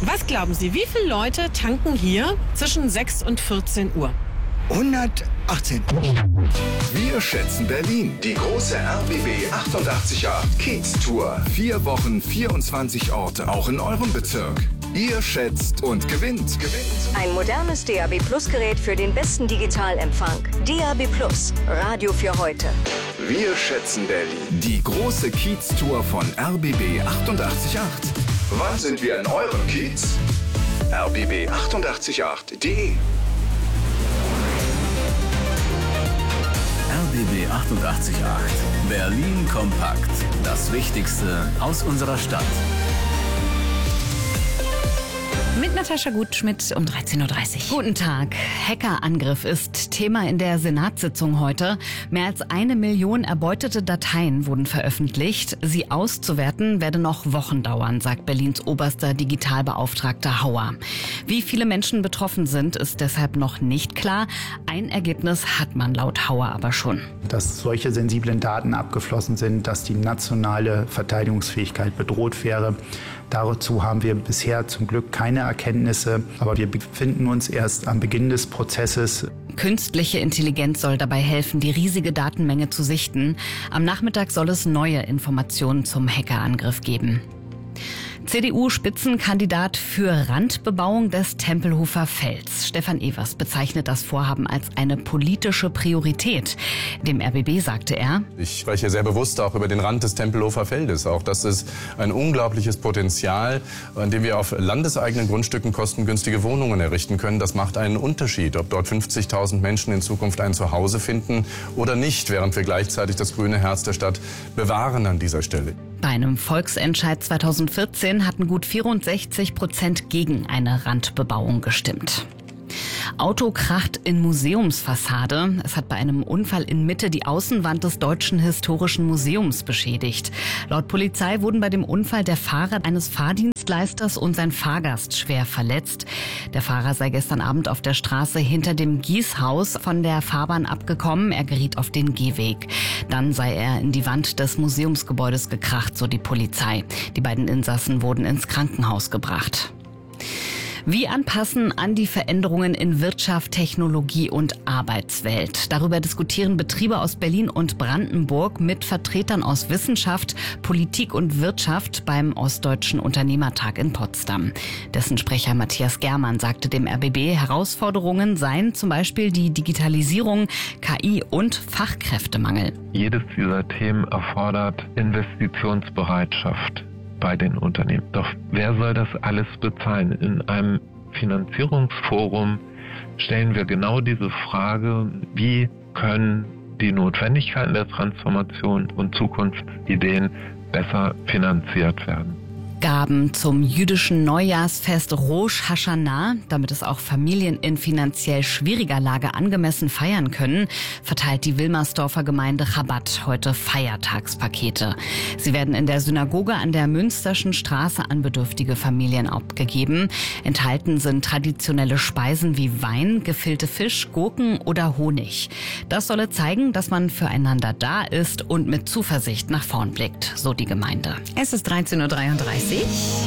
Was glauben Sie, wie viele Leute tanken hier zwischen 6 und 14 Uhr? 118. Wir schätzen Berlin. Die große RBB 888 Kiez Tour. 4 Wochen, 24 Orte, auch in eurem Bezirk. Ihr schätzt und gewinnt. Ein modernes DAB Plus Gerät für den besten Digitalempfang. DAB Plus, Radio für heute. Wir schätzen Berlin. Die große Kiez Tour von RBB 888. Wann sind wir in eurem Kiez? rbb888.de RBB 888. Berlin kompakt. Das Wichtigste aus unserer Stadt. Mit Natascha Gutschmidt um 13.30 Uhr. Guten Tag. Hackerangriff ist Thema in der Senatssitzung heute. Mehr als 1 Million erbeutete Dateien wurden veröffentlicht. Sie auszuwerten werde noch Wochen dauern, sagt Berlins oberster Digitalbeauftragter Hauer. Wie viele Menschen betroffen sind, ist deshalb noch nicht klar. Ein Ergebnis hat man laut Hauer aber schon. Dass solche sensiblen Daten abgeflossen sind, dass die nationale Verteidigungsfähigkeit bedroht wäre. Dazu haben wir bisher zum Glück keine Erkenntnisse, aber wir befinden uns erst am Beginn des Prozesses. Künstliche Intelligenz soll dabei helfen, die riesige Datenmenge zu sichten. Am Nachmittag soll es neue Informationen zum Hackerangriff geben. CDU-Spitzenkandidat für Randbebauung des Tempelhofer Felds. Stefan Evers bezeichnet das Vorhaben als eine politische Priorität. Dem RBB sagte er: Ich spreche sehr bewusst auch über den Rand des Tempelhofer Feldes. Auch das ist ein unglaubliches Potenzial, an dem wir auf landeseigenen Grundstücken kostengünstige Wohnungen errichten können. Das macht einen Unterschied, ob dort 50.000 Menschen in Zukunft ein Zuhause finden oder nicht, während wir gleichzeitig das grüne Herz der Stadt bewahren an dieser Stelle. Bei einem Volksentscheid 2014 hatten gut 64% gegen eine Randbebauung gestimmt. Auto kracht in Museumsfassade. Es hat bei einem Unfall in Mitte die Außenwand des Deutschen Historischen Museums beschädigt. Laut Polizei wurden bei dem Unfall der Fahrer eines Fahrdienstleisters und sein Fahrgast schwer verletzt. Der Fahrer sei gestern Abend auf der Straße hinter dem Gießhaus von der Fahrbahn abgekommen. Er geriet auf den Gehweg. Dann sei er in die Wand des Museumsgebäudes gekracht, so die Polizei. Die beiden Insassen wurden ins Krankenhaus gebracht. Wie anpassen an die Veränderungen in Wirtschaft, Technologie und Arbeitswelt? Darüber diskutieren Betriebe aus Berlin und Brandenburg mit Vertretern aus Wissenschaft, Politik und Wirtschaft beim Ostdeutschen Unternehmertag in Potsdam. Dessen Sprecher Matthias Germann sagte dem RBB, Herausforderungen seien zum Beispiel die Digitalisierung, KI und Fachkräftemangel. Jedes dieser Themen erfordert Investitionsbereitschaft bei den Unternehmen. Doch wer soll das alles bezahlen? In einem Finanzierungsforum stellen wir genau diese Frage, wie können die Notwendigkeiten der Transformation und Zukunftsideen besser finanziert werden. Gaben zum jüdischen Neujahrsfest Rosh Hashanah, damit es auch Familien in finanziell schwieriger Lage angemessen feiern können, verteilt die Wilmersdorfer Gemeinde Chabad heute Feiertagspakete. Sie werden in der Synagoge an der Münsterschen Straße an bedürftige Familien abgegeben. Enthalten sind traditionelle Speisen wie Wein, gefüllte Fisch, Gurken oder Honig. Das solle zeigen, dass man füreinander da ist und mit Zuversicht nach vorn blickt, so die Gemeinde. Es ist 13.33 Uhr.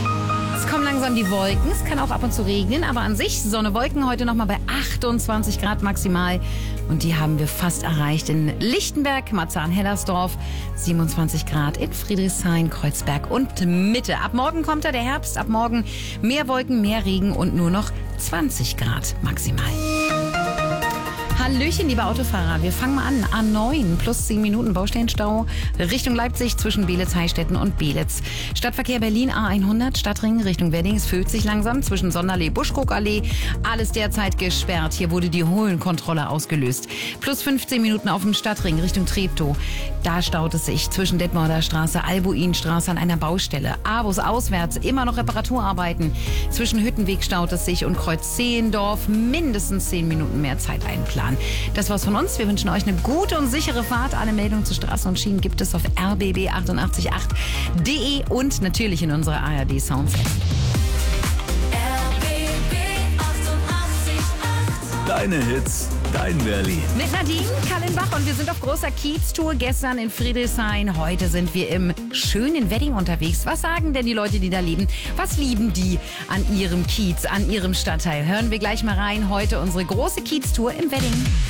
Es kommen langsam die Wolken. Es kann auch ab und zu regnen, aber an sich Sonne, Wolken heute nochmal bei 28 Grad maximal. Und die haben wir fast erreicht in Lichtenberg, Marzahn-Hellersdorf, 27 Grad in Friedrichshain, Kreuzberg und Mitte. Ab morgen kommt da der Herbst. Ab morgen mehr Wolken, mehr Regen und nur noch 20 Grad maximal. Hallöchen, liebe Autofahrer. Wir fangen mal an. A9 plus 10 Minuten Baustellenstau Richtung Leipzig zwischen Beelitz, Heilstätten und Beelitz. Stadtverkehr Berlin A100 Stadtring Richtung Wedding. Es füllt sich langsam zwischen Sonderallee, Buschkokallee. Alles derzeit gesperrt. Hier wurde die Hohlenkontrolle ausgelöst. Plus 15 Minuten auf dem Stadtring Richtung Treptow. Da staut es sich zwischen Detmolder Straße, Albuinstraße an einer Baustelle. Abus auswärts immer noch Reparaturarbeiten. Zwischen Hüttenweg staut es sich und Kreuz Zehendorf mindestens 10 Minuten mehr Zeit einplanen. Das war's von uns. Wir wünschen euch eine gute und sichere Fahrt. Alle Meldungen zu Straßen und Schienen gibt es auf rbb888.de und natürlich in unserer ARD Sounds. Das Deine Hits, dein Berlin. Mit Nadine Kallenbach und wir sind auf großer Kiez-Tour. Gestern in Friedrichshain, heute sind wir im schönen Wedding unterwegs. Was sagen denn die Leute, die da leben? Was lieben die an ihrem Kiez, an ihrem Stadtteil? Hören wir gleich mal rein. Heute unsere große Kiez-Tour im Wedding.